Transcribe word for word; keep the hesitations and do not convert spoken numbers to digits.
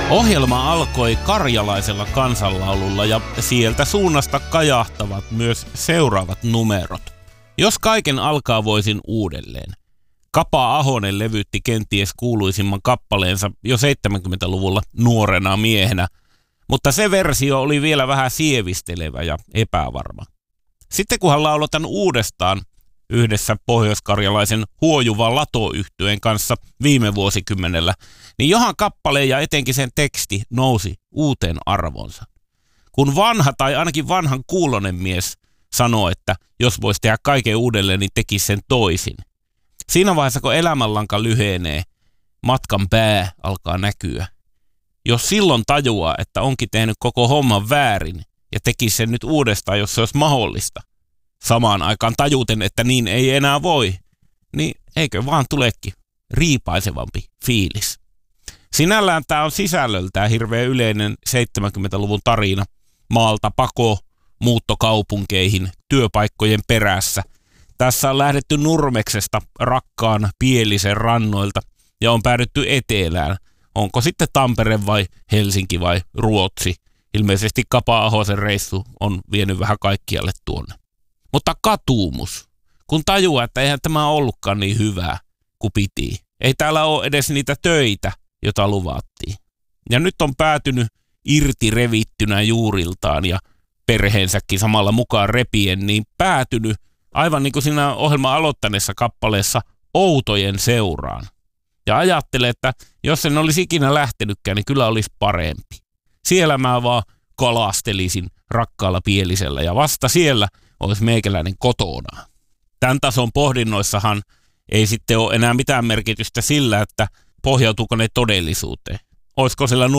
Ohjelma alkoi karjalaisella kansanlaululla ja sieltä suunnasta kajahtavat myös seuraavat numerot. Jos kaiken alkaa voisin uudelleen. Kapa Ahonen levytti kenties kuuluisimman kappaleensa jo seitsemänkymmentäluvulla nuorena miehenä, mutta se versio oli vielä vähän sievistelevä ja epävarma. Sitten kun hän lauloi tämän uudestaan yhdessä pohjoiskarjalaisen huojuvan Lato-yhtyeen kanssa viime vuosikymmenellä, niin johan kappale ja etenkin sen teksti nousi uuteen arvonsa. Kun vanha tai ainakin vanhan kuulonen mies sanoi, että jos voisi tehdä kaiken uudelleen, niin tekisi sen toisin. Siinä vaiheessa, kun elämänlanka lyhenee, matkan pää alkaa näkyä. Jos silloin tajuaa, että onkin tehnyt koko homman väärin ja tekisi sen nyt uudestaan, jos se olisi mahdollista, samaan aikaan tajuten, että niin ei enää voi, niin eikö vaan tuleekin riipaisevampi fiilis. Sinällään tämä on sisällöltään hirveän yleinen seitsemänkymmentäluvun tarina. Maalta pako, muuttokaupunkeihin, työpaikkojen perässä. Tässä on lähdetty Nurmeksesta rakkaan Pielisen rannoilta ja on päädytty etelään. Onko sitten Tampere vai Helsinki vai Ruotsi? Ilmeisesti Kapa Ahosen reissu on vienyt vähän kaikkialle tuonne. Mutta katuumus, kun tajuaa, että eihän tämä ollutkaan niin hyvää kuin piti. Ei täällä ole edes niitä töitä, jota luvattiin. Ja nyt on päätynyt irti revittynä juuriltaan ja perheensäkin samalla mukaan repien, niin päätynyt aivan niin kuin siinä ohjelman aloittaneessa kappaleessa outojen seuraan. Ja ajattelee, että jos en olisi ikinä lähtenytkään, niin kyllä olisi parempi. Siellä mä vaan kalastelisin rakkaalla Pielisellä ja vasta siellä olisi meikäläinen kotona. Tämän tason pohdinnoissahan ei sitten ole enää mitään merkitystä sillä, että pohjautuuko ne todellisuuteen. Olisiko siellä